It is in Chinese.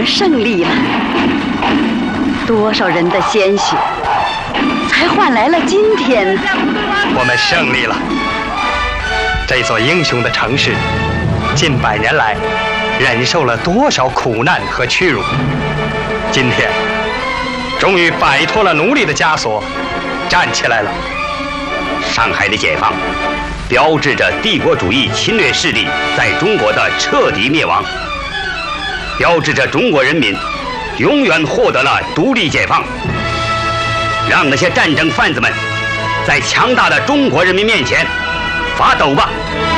们胜利了。多少人的鲜血，才换来了今天呢？ 我们胜利了。这座英雄的城市，近100年来，忍受了多少苦难和屈辱，今天，终于摆脱了奴隶的枷锁，站起来了。 上海的解放，标志着帝国主义侵略势力在中国的彻底灭亡，标志着中国人民永远获得了独立解放。让那些战争贩子们在强大的中国人民面前发抖吧！